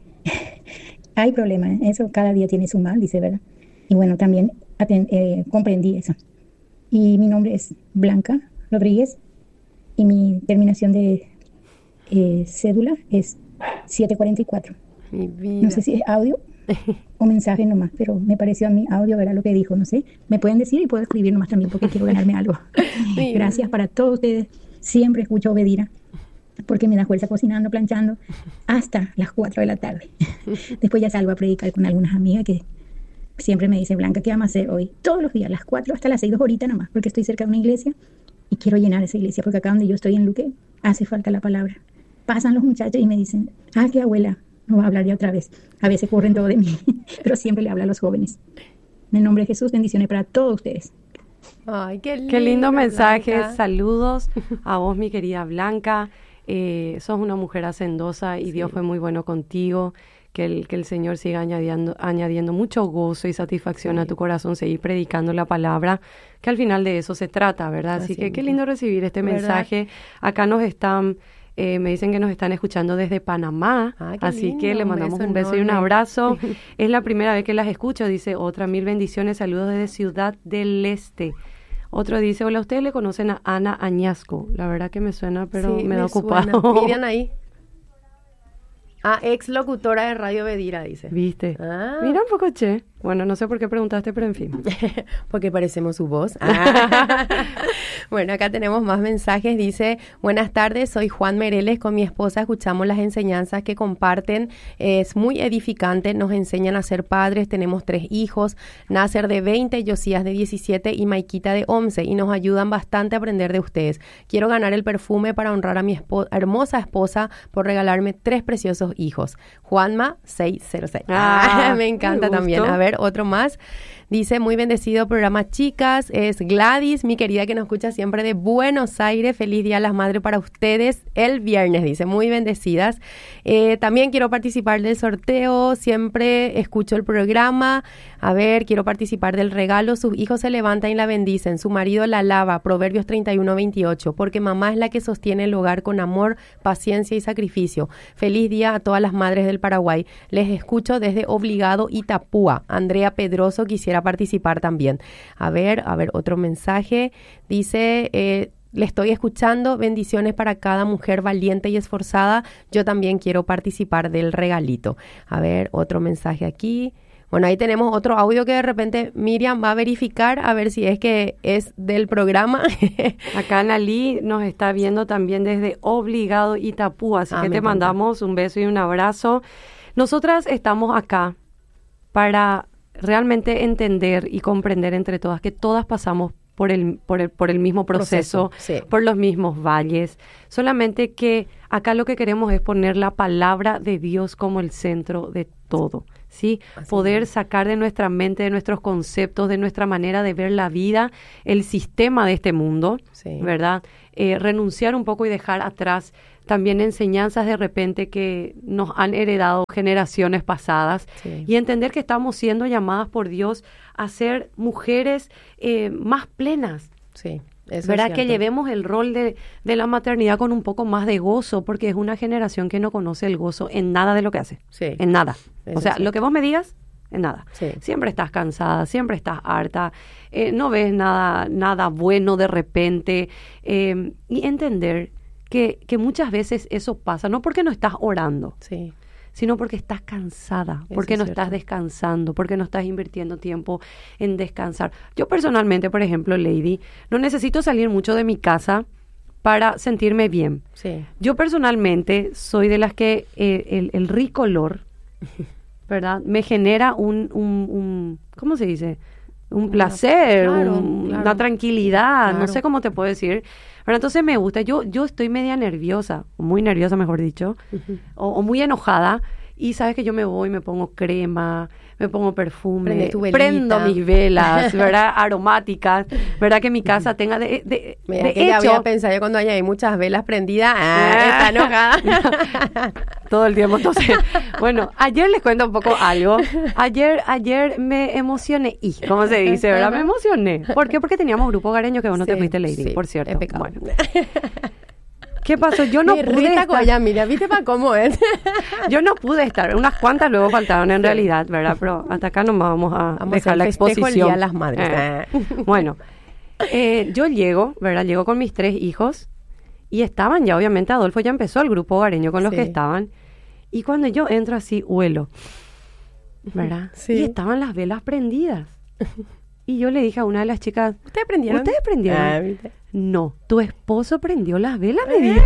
hay problema, ¿eh? Eso cada día tiene su mal, dice, ¿verdad? Y bueno, también aten- eh, comprendí eso. Y mi nombre es Blanca Rodríguez. Y mi terminación de eh, cédula es setecientos cuarenta y cuatro. Mi vida. No sé si es audio o mensaje nomás, pero me pareció a mí audio, verá lo que dijo, no sé. Me pueden decir y puedo escribir nomás también porque quiero ganarme algo. Sí. Gracias para todos ustedes. Siempre escucho Bedira porque me da fuerza cocinando, planchando, hasta las cuatro de la tarde. Después ya salgo a predicar con algunas amigas que siempre me dicen, Blanca, ¿qué vamos a hacer hoy? Todos los días, las cuatro hasta las seis, dos horitas nomás, porque estoy cerca de una iglesia. Y quiero llenar esa iglesia, porque acá donde yo estoy en Luque, hace falta la palabra. Pasan los muchachos y me dicen, ah, qué abuela, no va a hablar ya otra vez. A veces corren todo de mí, pero siempre le habla a los jóvenes. En el nombre de Jesús, bendiciones para todos ustedes. Ay, qué lindo, Qué lindo mensaje. Blanca. Saludos a vos, mi querida Blanca. Eh, sos una mujer hacendosa y Sí. Dios fue muy bueno contigo. Que el, que el Señor siga añadiendo, añadiendo mucho gozo y satisfacción Sí. a tu corazón, seguir predicando la palabra, que al final de eso se trata, ¿verdad? Así, Así que qué mismo. lindo recibir este ¿Verdad? mensaje. Acá nos están, eh, me dicen que nos están escuchando desde Panamá, Ah, qué así que lindo, le un mandamos beso un beso y un enorme. abrazo. Es la primera vez que las escucho, dice otra, mil bendiciones, saludos desde Ciudad del Este. Otro dice, hola, ustedes le conocen a Ana Añasco. La verdad que me suena, pero Sí, me da suena. ocupado. Miriam ahí. Ah, ex locutora de Radio Bedira, dice. ¿Viste? Ah. Mira un poco, che. Bueno, no sé por qué preguntaste, pero en fin. Porque parecemos su voz. Ah. Bueno, acá tenemos más mensajes. Dice, buenas tardes, soy Juan Mereles. Con mi esposa escuchamos las enseñanzas que comparten. Es muy edificante. Nos enseñan a ser padres. Tenemos tres hijos. Nasser de veinte, Josías de diecisiete y Maikita de once. Y nos ayudan bastante a aprender de ustedes. Quiero ganar el perfume para honrar a mi espo- hermosa esposa por regalarme tres preciosos hijos. Juanma seiscientos seis. Ah, Ah, me encanta me también. gustó. A ver, otro más. Dice, muy bendecido programa, chicas. Es Gladys, mi querida que nos escucha siempre de Buenos Aires. Feliz Día a las Madres para ustedes el viernes, dice. Muy bendecidas. Eh, también quiero participar del sorteo. Siempre escucho el programa. A ver, quiero participar del regalo. Sus hijos se levantan y la bendicen. Su marido la alaba. Proverbios treinta y uno, veintiocho. Porque mamá es la que sostiene el hogar con amor, paciencia y sacrificio. Feliz día a todas las madres del Paraguay. Les escucho desde Obligado, Itapúa. Andrea Pedroso quisiera quiera participar también. A ver, a ver, otro mensaje. Dice... Eh, Le estoy escuchando, bendiciones para cada mujer valiente y esforzada. Yo también quiero participar del regalito. A ver, otro mensaje aquí. Bueno, ahí tenemos otro audio que de repente Miriam va a verificar a ver si es que es del programa. Acá Nalí nos está viendo también desde Obligado Itapú, así ah, que te encanta. Mandamos un beso y un abrazo. Nosotras estamos acá para realmente entender y comprender entre todas que todas pasamos por el, por el, por el mismo proceso, proceso sí. por los mismos valles. Solamente que acá lo que queremos es poner la palabra de Dios como el centro de todo, ¿sí? Así Poder es. sacar de nuestra mente, de nuestros conceptos, de nuestra manera de ver la vida, el sistema de este mundo, sí. ¿verdad? Eh, renunciar un poco y dejar atrás también enseñanzas de repente que nos han heredado generaciones pasadas sí. y entender que estamos siendo llamadas por Dios a ser mujeres eh, más plenas. Sí, eso ¿verdad? Es que llevemos el rol de, de la maternidad con un poco más de gozo, porque es una generación que no conoce el gozo en nada de lo que hace. Sí. En nada. Eso o sea, sí. lo que vos me digas, en nada. Sí. Siempre estás cansada, siempre estás harta, eh, no ves nada, nada bueno de repente. Eh, y entender que, que muchas veces eso pasa, no porque no estás orando, sí. sino porque estás cansada, Eso porque no es estás cierto. descansando, porque no estás invirtiendo tiempo en descansar. Yo personalmente, por ejemplo, Lady, no necesito salir mucho de mi casa para sentirme bien. Sí. Yo personalmente soy de las que eh, el, el rico olor, ¿verdad? Me genera un, un, un ¿cómo se dice? Un placer, claro, un, claro. una tranquilidad, Claro. no sé cómo te puedo decir. Pero entonces me gusta, yo, yo estoy media nerviosa, muy nerviosa mejor dicho, Uh-huh. o, o muy enojada, y sabes que yo me voy, me pongo crema, me pongo perfume, Prende tu velita. prendo mis velas, ¿verdad? Aromáticas, ¿verdad? Que mi casa tenga de, de, Mira, de que ya hecho, voy a pensar, yo cuando hay muchas velas prendidas, ah, está enojada. todo el tiempo. Entonces, bueno, ayer les cuento un poco algo. Ayer, ayer me emocioné, y ¿cómo se dice, verdad? Me emocioné. ¿Por qué? Porque teníamos grupo hogareño que vos no Sí, te fuiste, Lady, sí, por cierto. es pecado. Bueno. ¿Qué pasó? Yo no Me pude irrita estar. con ella, mira, ¿viste para cómo es? Yo no pude estar. Unas cuantas luego faltaron en realidad, ¿verdad? Pero hasta acá nomás vamos a Vamos dejar a la hacer festejo exposición. el Día de las Madres. Eh. Bueno, eh, yo llego, ¿verdad? Llego con mis tres hijos y estaban ya, obviamente, Adolfo ya empezó el grupo hogareño con los Sí. que estaban. Y cuando yo entro así, huelo, ¿verdad? Sí. Y estaban las velas prendidas. Y yo le dije a una de las chicas, ¿Ustedes prendieron? ¿ustedes prendieron? Ah, ¿viste? No, tu esposo prendió las velas, me dijo. Y yo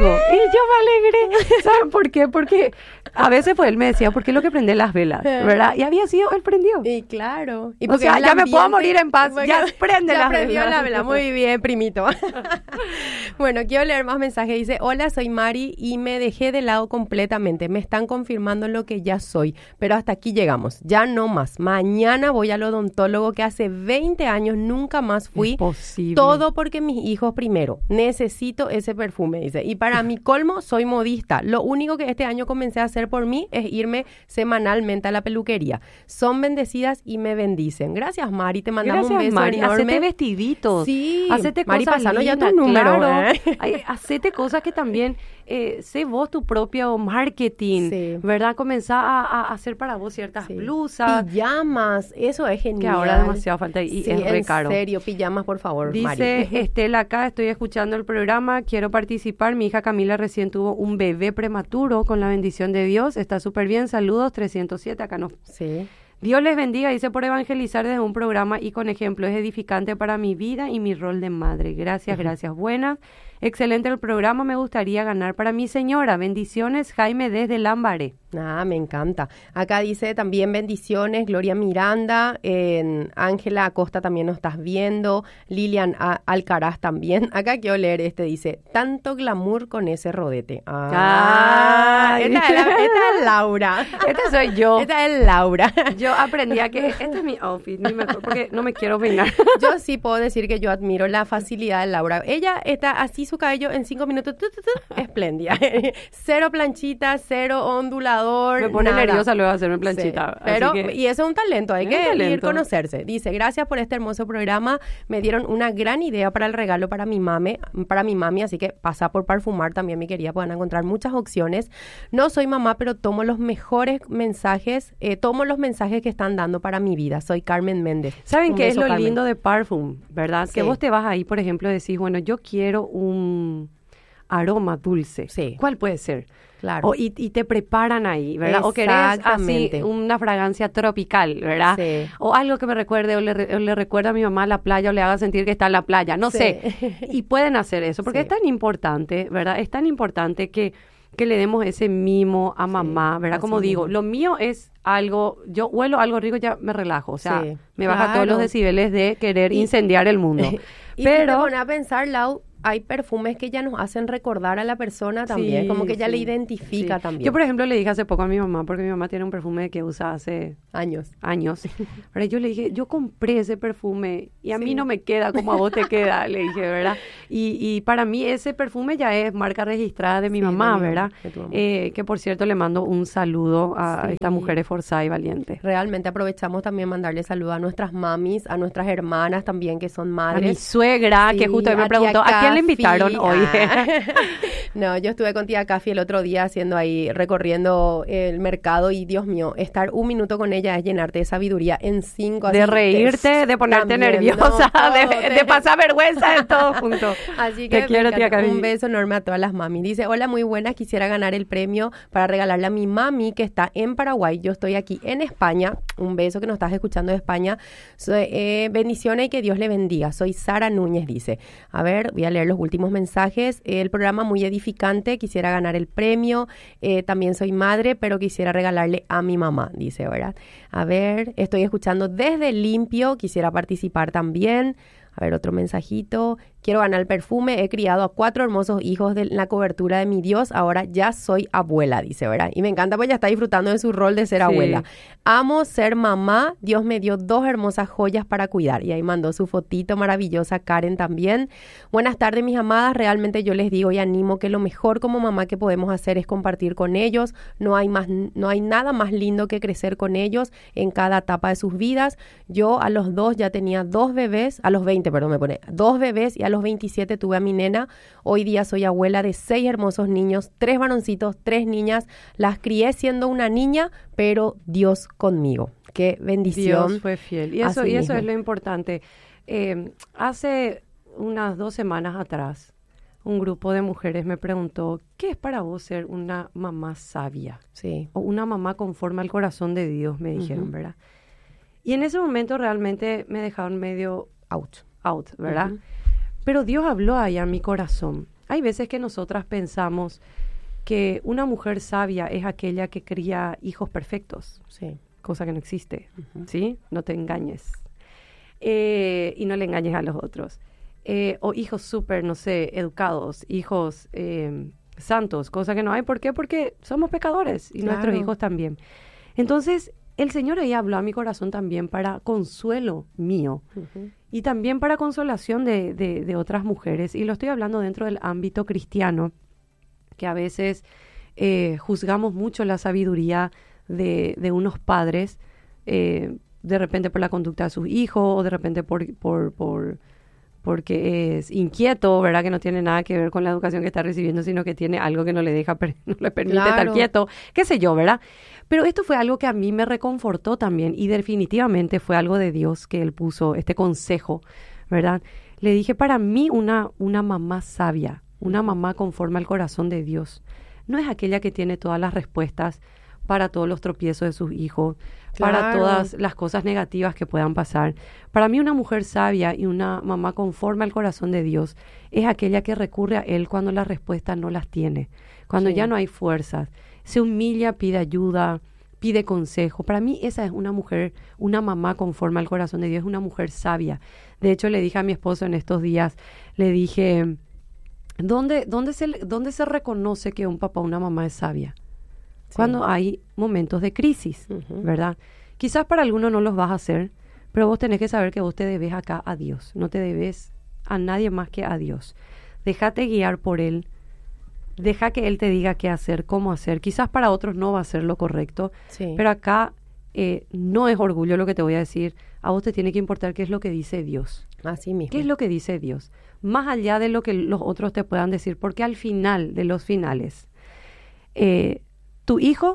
me alegré. ¿Saben por qué? Porque a veces pues él me decía, ¿por qué lo que prende las velas? ¿Verdad? Y había sido, él prendió. Y claro. Y O sea, el ya me puedo ambiente- morir en paz. porque Ya prende ya las prendió velas. la vela. Muy bien, primito. Bueno, quiero leer más mensajes. Dice, hola, soy Mari y me dejé de lado completamente. Me están confirmando lo que ya soy, pero hasta aquí llegamos. Ya no más. Mañana voy al odontólogo que hace veinte años nunca más fui. Imposible. Todo porque mis hijos primero. Necesito ese perfume, dice. Y para mi colmo, soy modista. Lo único que este año comencé a hacer por mí es irme semanalmente a la peluquería. Son bendecidas y me bendicen. Gracias, Mari. Te mandamos Gracias, un beso Mari. enorme. Hacete vestiditos. Sí. Hacete Mari, cosas pasanos ya tu lindas, número, claro. ¿eh? Ay, hacete cosas que también eh, sé vos tu propio marketing, Sí. ¿verdad? Comenzá a, a hacer para vos ciertas Sí. blusas. Pijamas. Eso es genial. Que ahora demasiado falta y Sí, es re en caro. serio. Pijamas, por favor, Dice Mari. Estela acá, estoy escuchando el programa, quiero participar. Mi hija Camila recién tuvo un bebé prematuro con la bendición de Dios. Está súper bien. Saludos, trescientos siete. Acá nos... Sí. Dios les bendiga, dice, por evangelizar desde un programa y con ejemplo. Es edificante para mi vida y mi rol de madre. Gracias, uh-huh. gracias. Buenas. Excelente el programa. Me gustaría ganar para mi señora. Bendiciones, Jaime, desde Lambaré. Ah, me encanta. Acá dice también bendiciones, Gloria Miranda, en Ángela Acosta también nos estás viendo, Lilian A- Alcaraz también. Acá quiero leer este, dice, tanto glamour con ese rodete. Ah, Ay. esta, es la- esta es Laura. Este soy yo. Esta es Laura. Yo aprendí a que este es mi outfit, mi mejor, porque no me quiero peinar. Yo sí puedo decir que yo admiro la facilidad de Laura. Ella está así su cabello en cinco minutos, tu, tu, tu, espléndida. Cero planchita, cero ondulador. Me pone nada. nerviosa luego hacerme planchita. Sí, pero, que, y eso es un talento, hay que talento. ir conocerse. Dice, gracias por este hermoso programa, me dieron una gran idea para el regalo para mi mami, para mi mami, así que pasa por Parfumar también, mi querida, pueden encontrar muchas opciones. No soy mamá, pero tomo los mejores mensajes, eh, tomo los mensajes que están dando para mi vida. Soy Carmen Méndez. ¿Saben Un qué es beso, lo Carmen. lindo de Parfum, verdad? Sí. Que vos te vas ahí, por ejemplo, decís, bueno, yo quiero un aroma dulce. Sí. ¿Cuál puede ser? Claro. O, y, y te preparan ahí, ¿verdad? O querés así Exactamente. una fragancia tropical, ¿verdad? Sí. O algo que me recuerde, o le, re- o le recuerda a mi mamá la playa, o le haga sentir que está en la playa, no Sí. sé. Y pueden hacer eso, porque Sí. es tan importante, ¿verdad? Es tan importante que, que le demos ese mimo a mamá, ¿verdad? así Como digo, mismo. lo mío es algo, yo huelo algo rico, ya me relajo, o sea, Sí. me baja Claro. todos los decibeles de querer Y- incendiar el mundo. Y si te Pero... pones a pensar, Lau, hay perfumes que ya nos hacen recordar a la persona también, Sí, como que ya sí, le identifica sí. también. Yo, por ejemplo, le dije hace poco a mi mamá, porque mi mamá tiene un perfume que usa hace Años. años. Pero yo le dije, yo compré ese perfume y a Sí. mí no me queda como a vos te queda, le dije, ¿verdad? Y, y para mí ese perfume ya es marca registrada de mi Sí, de mamá, mi mamá, ¿verdad? de tu mamá. Eh, que por cierto le mando un saludo a Sí. esta mujer esforzada y valiente. Realmente aprovechamos también mandarle saludos a nuestras mamis, a nuestras hermanas también que son A mi madres. suegra, que Sí, justo hoy me a preguntó, tía ¿a quién le Cafi. invitaron hoy? Ah. No, yo estuve con tía Cafi el otro día haciendo ahí, recorriendo el mercado y Dios mío, estar un minuto con ella es llenarte de sabiduría en cinco. De así, reírte, de ponerte también, nerviosa, no, de, todo, de pasar vergüenza en todo junto. Así que Te me quiero, tía encanta. Cafi. Un beso enorme a todas las mami. Dice, hola, muy buenas, quisiera ganar el premio para regalarle a mi mami que está en Paraguay. Yo estoy aquí en España. Un beso que nos estás escuchando de España. Soy, eh, bendiciones y que Dios le bendiga. Soy Sara Núñez, dice. A ver, voy a leer los últimos mensajes. El programa muy edificante, quisiera ganar el premio. Eh, también soy madre, pero quisiera regalarle a mi mamá, dice, ¿verdad? A ver, estoy escuchando desde Limpio, quisiera participar también. A ver, otro mensajito. Quiero ganar el perfume. He criado a cuatro hermosos hijos de la cobertura de mi Dios. Ahora ya soy abuela, dice, ¿verdad? Y me encanta, pues ya está disfrutando de su rol de ser Sí. abuela. Amo ser mamá. Dios me dio dos hermosas joyas para cuidar. Y ahí mandó su fotito maravillosa Karen también. Buenas tardes, mis amadas. Realmente yo les digo y animo que lo mejor como mamá que podemos hacer es compartir con ellos. No hay más, no hay nada más lindo que crecer con ellos en cada etapa de sus vidas. Yo a los dos ya tenía dos bebés, a los veinte, perdón, me pone, dos bebés y a los veintisiete tuve a mi nena. Hoy día soy abuela de seis hermosos niños, tres varoncitos, tres niñas. Las crié siendo una niña, pero Dios conmigo. Qué bendición. Dios fue fiel. Y eso, Así y eso mismo. es lo importante. Eh, hace unas dos semanas atrás, un grupo de mujeres me preguntó, ¿qué es para vos ser una mamá sabia? Sí. O una mamá conforme al corazón de Dios, me dijeron, Ujú. ¿verdad? Y en ese momento realmente me dejaron medio Ouch. out, ¿verdad? Ujú. Pero Dios habló ahí a mi corazón. Hay veces que nosotras pensamos que una mujer sabia es aquella que cría hijos perfectos, Sí. cosa que no existe, Ujú. ¿sí? No te engañes. Eh, y no le engañes a los otros. Eh, o hijos súper, no sé, educados, hijos eh, santos, cosa que no hay. ¿Por qué? Porque somos pecadores y Claro. nuestros hijos también. Entonces, el Señor ahí habló a mi corazón también para consuelo mío Ujú. y también para consolación de, de, de otras mujeres. Y lo estoy hablando dentro del ámbito cristiano, que a veces eh, juzgamos mucho la sabiduría de, de unos padres, eh, de repente por la conducta de sus hijos o de repente por, por, por porque es inquieto, ¿verdad? Que no tiene nada que ver con la educación que está recibiendo, sino que tiene algo que no le deja, per- no le permite estar Claro. quieto, qué sé yo, ¿verdad? Pero esto fue algo que a mí me reconfortó también y definitivamente fue algo de Dios que Él puso, este consejo, ¿verdad? Le dije, para mí una, una mamá sabia, una mamá conforme al corazón de Dios, no es aquella que tiene todas las respuestas para todos los tropiezos de sus hijos, para Claro. todas las cosas negativas que puedan pasar. Para mí una mujer sabia y una mamá conforme al corazón de Dios es aquella que recurre a Él cuando las respuestas no las tiene, cuando Sí. ya no hay fuerzas, se humilla, pide ayuda, pide consejo. Para mí esa es una mujer, una mamá conforme al corazón de Dios, es una mujer sabia. De hecho, le dije a mi esposo en estos días, le dije, ¿dónde, dónde, se, dónde se reconoce que un papá o una mamá es sabia? Sí. Cuando hay momentos de crisis, Ujú. ¿verdad? Quizás para algunos no los vas a hacer, pero vos tenés que saber que vos te debes acá a Dios, no te debes a nadie más que a Dios. déjate guiar por Él. Deja que Él te diga qué hacer, cómo hacer. Quizás para otros no va a ser lo correcto, Sí. pero acá eh, no es orgullo lo que te voy a decir. A vos te tiene que importar qué es lo que dice Dios. Así mismo. ¿Qué es lo que dice Dios? Más allá de lo que los otros te puedan decir, porque al final de los finales, eh, tu hijo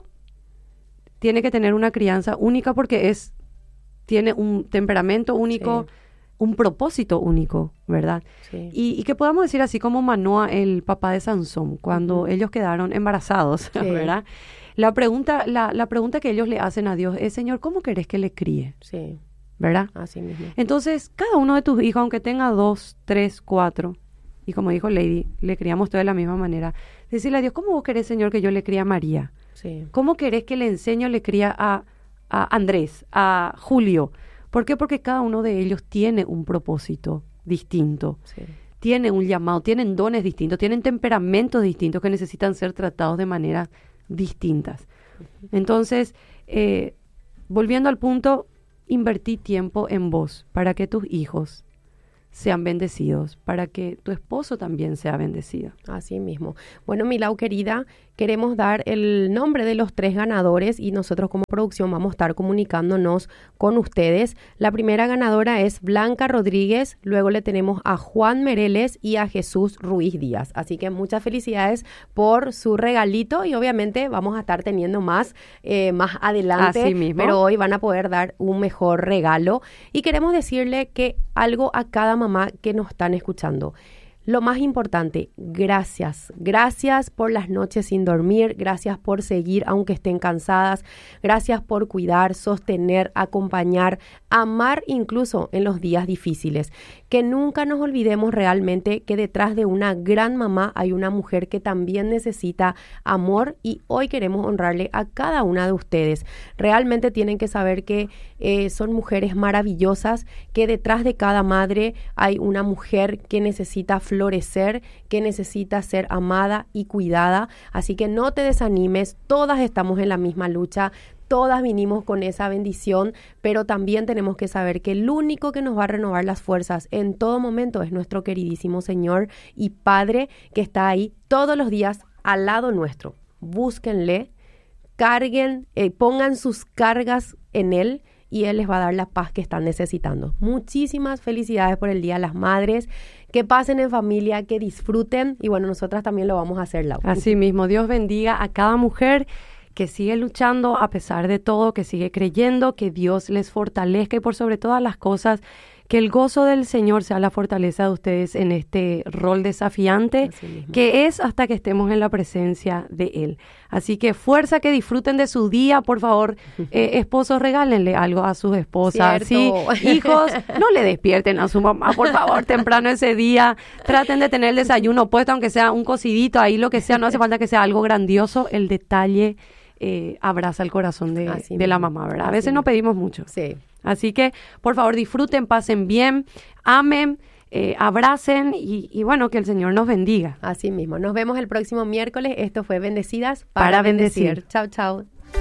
tiene que tener una crianza única porque es, tiene un temperamento único, Sí. un propósito único, ¿verdad? Sí. Y, y que podamos decir así como Manoa, el papá de Sansón, cuando Ujú. ellos quedaron embarazados, Sí. ¿verdad? La pregunta, la, la pregunta que ellos le hacen a Dios es, Señor, ¿cómo querés que le críe? Sí, ¿Verdad? así mismo. Entonces, cada uno de tus hijos, aunque tenga dos, tres, cuatro, y como dijo Lady, le criamos todos de la misma manera, decirle a Dios, ¿cómo vos querés, Señor, que yo le críe a María? Sí. ¿Cómo querés que le enseño, le cría a, a Andrés, a Julio? ¿Por qué? Porque cada uno de ellos tiene un propósito distinto, Sí. tiene un llamado, tienen dones distintos, tienen temperamentos distintos que necesitan ser tratados de maneras distintas. Entonces, eh, volviendo al punto, invertí tiempo en vos para que tus hijos sean bendecidos, para que tu esposo también sea bendecido. Así mismo. Bueno, Milau querida, queremos dar el nombre de los tres ganadores y nosotros como producción vamos a estar comunicándonos con ustedes. La primera ganadora es Blanca Rodríguez, luego le tenemos a Juan Mereles y a Jesús Ruiz Díaz. Así que muchas felicidades por su regalito y obviamente vamos a estar teniendo más, eh, más adelante, Así mismo. pero hoy van a poder dar un mejor regalo. Y queremos decirle que algo a cada mamá que nos están escuchando. Lo más importante, gracias. Gracias por las noches sin dormir, gracias por seguir aunque estén cansadas, gracias por cuidar, sostener, acompañar, amar incluso en los días difíciles. Que nunca nos olvidemos realmente que detrás de una gran mamá hay una mujer que también necesita amor y hoy queremos honrarle a cada una de ustedes. Realmente tienen que saber que eh, son mujeres maravillosas, que detrás de cada madre hay una mujer que necesita florecer, que necesita ser amada y cuidada. Así que no te desanimes, todas estamos en la misma lucha. Todas vinimos con esa bendición, pero también tenemos que saber que el único que nos va a renovar las fuerzas en todo momento es nuestro queridísimo Señor y Padre que está ahí todos los días al lado nuestro. Búsquenle, carguen, eh, pongan sus cargas en Él y Él les va a dar la paz que están necesitando. Muchísimas felicidades por el Día de las Madres. Que pasen en familia, que disfruten y bueno, nosotras también lo vamos a hacer, Lau. Así mismo, Dios bendiga a cada mujer que sigue luchando a pesar de todo, que sigue creyendo, que Dios les fortalezca y por sobre todas las cosas, que el gozo del Señor sea la fortaleza de ustedes en este rol desafiante que es hasta que estemos en la presencia de Él. Así que fuerza, que disfruten de su día, por favor. Eh, esposos, regálenle algo a sus esposas. Sí, hijos, no le despierten a su mamá, por favor, temprano ese día. Traten de tener el desayuno puesto, aunque sea un cocidito ahí, lo que sea. No hace falta que sea algo grandioso. El detalle eh, abraza el corazón de, de la mamá, ¿verdad? A veces no pedimos mucho. Sí. Así que, por favor, disfruten, pasen bien, amen, eh, abracen y, y bueno, que el Señor nos bendiga. Así mismo. Nos vemos el próximo miércoles. Esto fue Bendecidas para, para bendecir. bendecir. Chau, chau.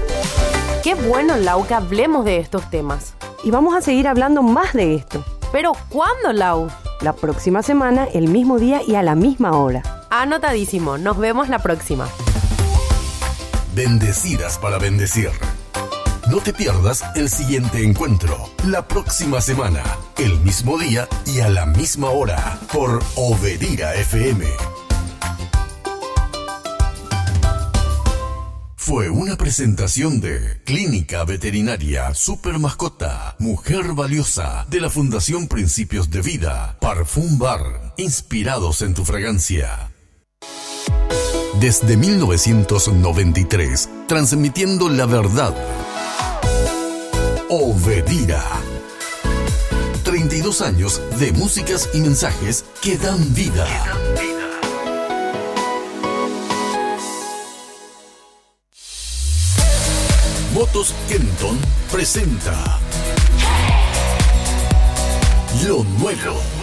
Qué bueno, Lau, que hablemos de estos temas. Y vamos a seguir hablando más de esto. ¿Pero cuándo, Lau? La próxima semana, el mismo día y a la misma hora. Anotadísimo. Nos vemos la próxima. Bendecidas para bendecir. No te pierdas el siguiente encuentro, la próxima semana, el mismo día y a la misma hora, por Obedira F M. Fue una presentación de Clínica Veterinaria Super Mascota, Mujer Valiosa, de la Fundación Principios de Vida, Parfum Bar, inspirados en tu fragancia. Desde mil novecientos noventa y tres, transmitiendo la verdad. Obedira. treinta y dos años de músicas y mensajes que dan vida. Motos Kenton presenta Lo Nuevo.